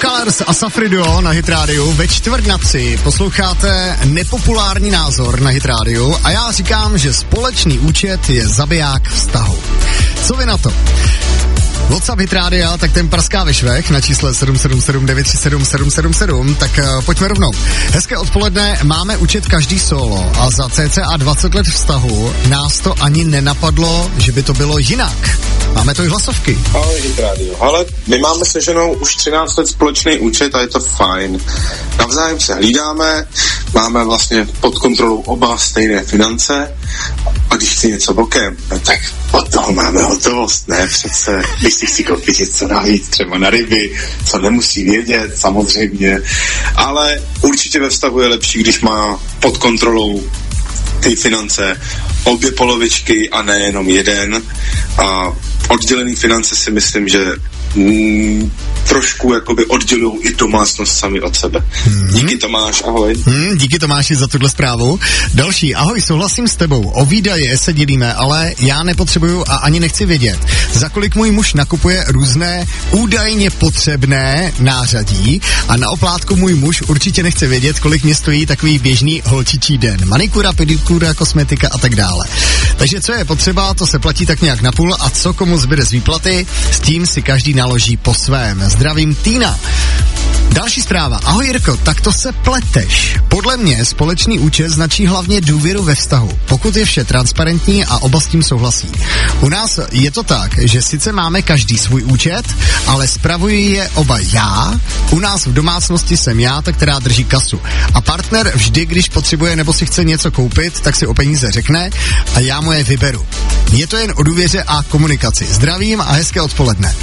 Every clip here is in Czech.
Colors a Safri Duo na Hit Radio. Ve 2:45 posloucháte nepopulární názor na Hit Radio a já říkám, že společný účet je zabiják vztahu. Co vy na to? WhatsApp Hit Radio, tak ten praská ve švech na čísle 777 937 777, tak pojďme rovnou. Hezké odpoledne, máme účet každý solo a za cca 20 let vztahu nás to ani nenapadlo, že by to bylo jinak. Máme to i hlasovky. Ahoj Hit Radio. Ale my máme se ženou už 13 let společný účet a je to fajn. Navzájem se hlídáme, máme vlastně pod kontrolou oba stejné finance a když chci něco bokem, tak od toho máme hotovost, ne přece. Když si chci koupit něco navíc, třeba na ryby, co nemusí vědět, samozřejmě. Ale určitě ve vztahu je lepší, když má pod kontrolou ty finance obě polovičky a ne jenom jeden. A oddělený finance si myslím, že trošku jakoby oddělují i domácnost sami od sebe. Díky Tomáš, ahoj. Díky Tomáši za tuhle zprávu. Další, ahoj, souhlasím s tebou. O výdaje se dělíme, ale já nepotřebuju a ani nechci vědět, za kolik můj muž nakupuje různé údajně potřebné nářadí a na oplátku můj muž určitě nechce vědět, kolik mě stojí takový běžný holčičí den. Manikura, pedikura, kosmetika a tak dále. Takže co je potřeba, to se platí tak nějak napůl a co komu zbyde z výplaty, s tím si každý naloží po svém. Zdravím, Týna. Další zpráva. Ahoj Jirko, tak to se pleteš. Podle mě společný účet značí hlavně důvěru ve vztahu, pokud je vše transparentní a oba s tím souhlasí. U nás je to tak, že sice máme každý svůj účet, ale spravuji je oba já. U nás v domácnosti jsem já, ta, která drží kasu. A partner vždy, když potřebuje nebo si chce něco koupit, tak si o peníze řekne a já mu je vyberu. Je to jen o důvěře a komunikaci. Zdravím a hezké odpoledne.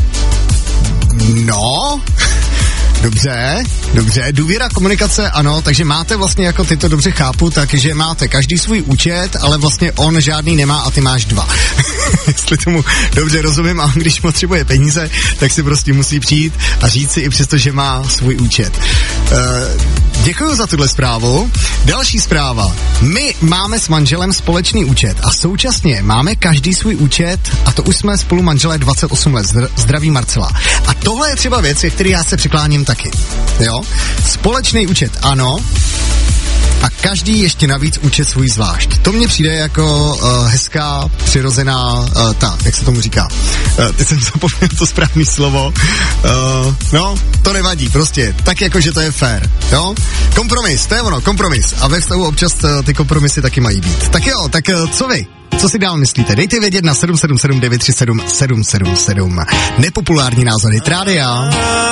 No, dobře, důvěra, komunikace, ano, takže máte vlastně, jako ty to dobře chápu, takže máte každý svůj účet, ale vlastně on žádný nemá a ty máš dva. Jestli tomu dobře rozumím, a on když potřebuje peníze, tak si prostě musí přijít a říct si i přesto, že má svůj účet. Děkuju za tuhle zprávu. Další zpráva. My máme s manželem společný účet a současně máme každý svůj účet a to už jsme spolu manželé 28 let. Zdraví Marcela. A tohle je třeba věc, který já se přikláním taky. Jo? Společný účet, ano. A každý ještě navíc účet svůj zvlášť. To mně přijde jako hezká, přirozená, jak se tomu říká. Teď jsem zapomněl to správné slovo. No, to nevadí, prostě. Tak jako, že to je fér. Jo? Kompromis, to je ono, kompromis. A ve vztahu občas ty kompromisy taky mají být. Tak jo, tak co vy? Co si dál myslíte? Dejte vědět na 777 937 777. Nepopulární názor Hit Rádia.